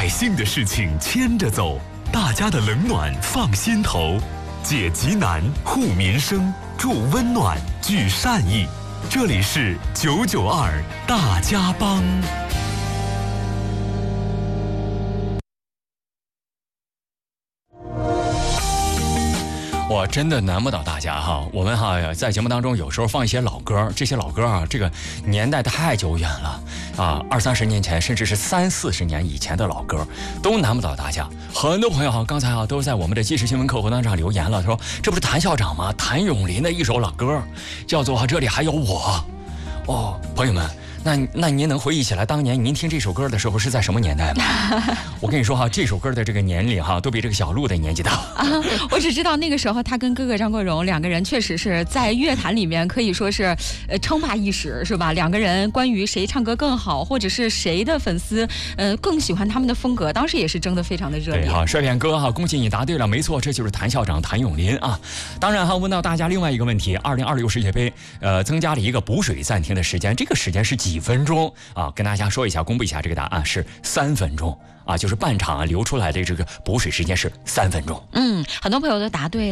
姓的事情牵着走，大家的冷暖放心头，解急难护民生，助温暖聚善意。这里是992大家帮。 我真的难不倒大家哈，我们在节目当中有时候放一些老歌，这些老歌这个年代太久远了，20-30年前，甚至是30-40年以前的老歌，都难不倒大家。很多朋友刚才都在我们的即时新闻客户端上留言了，说这不是谭校长吗？谭咏麟的一首老歌，叫做《这里还有我》。朋友们。那您能回忆起来当年您听这首歌的时候是在什么年代吗？我跟你说这首歌的这个年龄都比这个小鹿的年纪大我只知道那个时候他跟哥哥张国荣两个人确实是在乐坛里面可以说是称霸一时，是吧？两个人关于谁唱歌更好，或者是谁的粉丝更喜欢他们的风格，当时也是争得非常的热烈。 对帅脸哥恭喜你答对了，没错，这就是谭校长谭咏麟啊。当然问到大家另外一个问题，2026世界杯增加了一个补水暂停的时间，这个时间是几分钟跟大家说一下，公布一下，这个答案是3分钟就是半场留出来的这个补水时间是3分钟。 很多朋友都答对了。